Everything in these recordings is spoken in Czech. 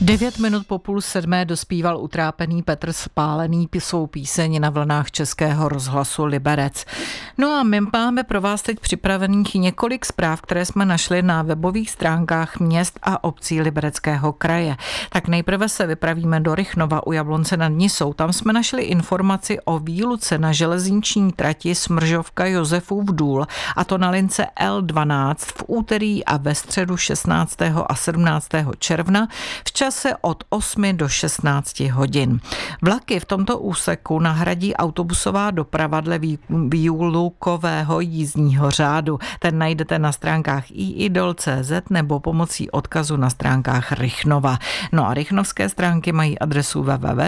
9 minut po 6:30 dospíval utrápený Petr Spálený svou píseň na vlnách Českého rozhlasu Liberec. No a my máme pro vás teď připravených několik zpráv, které jsme našli na webových stránkách měst a obcí Libereckého kraje. Tak nejprve se vypravíme do Rychnova u Jablonce nad Nisou. Tam jsme našli informaci o výluce na železniční trati Smržovka Josefův Důl, a to na lince L12 v úterý a ve středu 16. a 17. června v čase od 8 do 16 hodin. Vlaky v tomto úseku nahradí autobusová doprava dle výlukového jízdního řádu. Ten najdete na stránkách iidol.cz nebo pomocí odkazu na stránkách Rychnova. No a rychnovské stránky mají adresu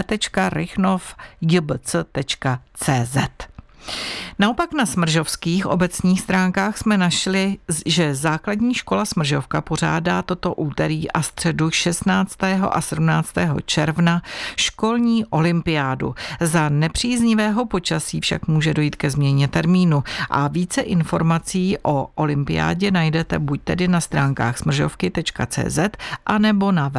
www.rychnov.jbc.cz. Naopak na smržovských obecních stránkách jsme našli, že základní škola Smržovka pořádá toto úterý a středu 16. a 17. června školní olympiádu. Za nepříznivého počasí však může dojít ke změně termínu a více informací o olympiádě najdete buď tedy na stránkách smržovky.cz anebo na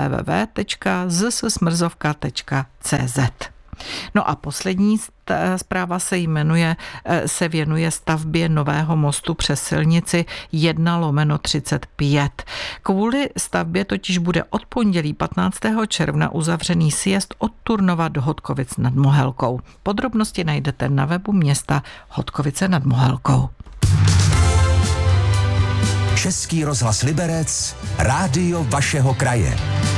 www.zsmrzovka.cz. No a poslední zpráva se věnuje stavbě nového mostu přes silnici 1/35. Kvůli stavbě totiž bude od pondělí 15. června uzavřený sjezd od Turnova do Hodkovic nad Mohelkou. Podrobnosti najdete na webu města Hodkovice nad Mohelkou. Český rozhlas Liberec, rádio vašeho kraje.